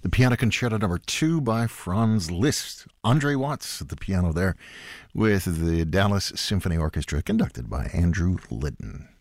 The Piano Concerto Number 2 by Franz Liszt. Andre Watts at the piano there with the Dallas Symphony Orchestra, conducted by Andrew Litton.